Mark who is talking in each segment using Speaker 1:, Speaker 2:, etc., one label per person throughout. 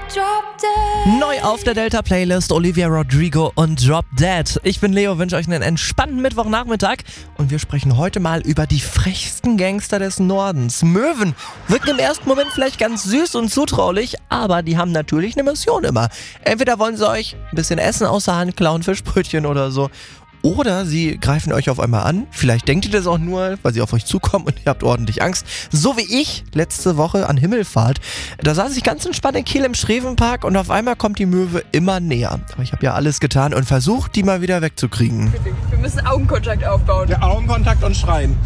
Speaker 1: Neu auf der Delta-Playlist Olivia Rodrigo und Drop Dead. Ich bin Leo, wünsche euch einen entspannten Mittwochnachmittag und wir sprechen heute mal über die frechsten Gangster des Nordens. Möwen wirken im ersten Moment vielleicht ganz süß und zutraulich, aber die haben natürlich eine Mission immer. Entweder wollen sie euch ein bisschen Essen aus der Hand klauen, Fischbrötchen oder so. Oder sie greifen euch auf einmal an. Vielleicht denkt ihr das auch nur, weil sie auf euch zukommen und ihr habt ordentlich Angst. So wie ich letzte Woche an Himmelfahrt. Da saß ich ganz entspannt in Kiel im Schrevenpark und auf einmal kommt die Möwe immer näher. Aber ich habe ja alles getan und versucht, die mal wieder wegzukriegen.
Speaker 2: Wir müssen Augenkontakt aufbauen.
Speaker 3: Ja, Augenkontakt und schreien.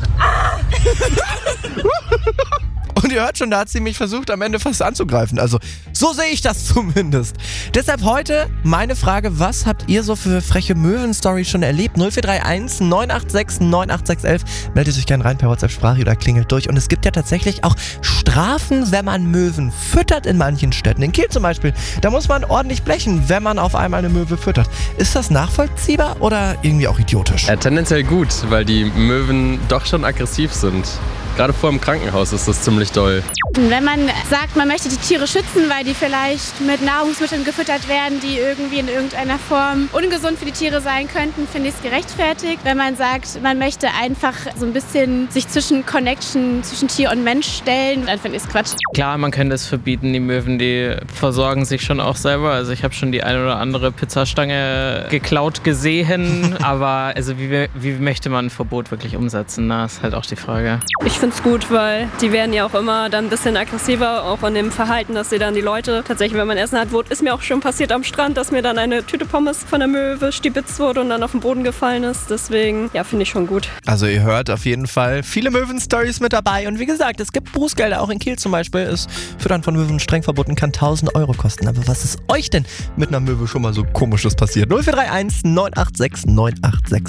Speaker 1: Und ihr hört schon, da hat sie mich versucht, am Ende fast anzugreifen. Also, so sehe ich das zumindest. Deshalb heute meine Frage, was habt ihr so für freche Möwen-Stories schon erlebt? 0431 986 98611. Meldet euch gerne rein per WhatsApp-Sprache oder klingelt durch. Und es gibt ja tatsächlich auch Strafen, wenn man Möwen füttert in manchen Städten. In Kiel zum Beispiel, da muss man ordentlich blechen, wenn man auf einmal eine Möwe füttert. Ist das nachvollziehbar oder irgendwie auch idiotisch?
Speaker 4: Ja, tendenziell gut, weil die Möwen doch schon aggressiv sind. Gerade vor dem Krankenhaus ist das ziemlich doll.
Speaker 5: Wenn man sagt, man möchte die Tiere schützen, weil die vielleicht mit Nahrungsmitteln gefüttert werden, die irgendwie in irgendeiner Form ungesund für die Tiere sein könnten, finde ich es gerechtfertigt. Wenn man sagt, man möchte einfach so ein bisschen sich zwischen Tier und Mensch stellen, dann finde ich es Quatsch.
Speaker 6: Klar, man könnte es verbieten. Die Möwen, die versorgen sich schon auch selber. Also ich habe schon die eine oder andere Pizzastange geklaut gesehen. Aber also wie möchte man ein Verbot wirklich umsetzen? Das ist halt auch die Frage.
Speaker 7: Ich finde es gut, weil die werden ja auch immer dann ein bisschen aggressiver, auch an dem Verhalten, dass sie dann die Leute tatsächlich, wenn man Essen hat, ist mir auch schon passiert am Strand, dass mir dann eine Tüte Pommes von der Möwe stibitzt wurde und dann auf den Boden gefallen ist. Deswegen, ja, finde ich schon gut.
Speaker 1: Also ihr hört auf jeden Fall viele Möwen-Stories mit dabei. Und wie gesagt, es gibt Bußgelder, auch in Kiel zum Beispiel. Das Füttern von Möwen streng verboten, kann 1000 Euro kosten. Aber was ist euch denn mit einer Möwe schon mal so Komisches passiert? 0431 986 986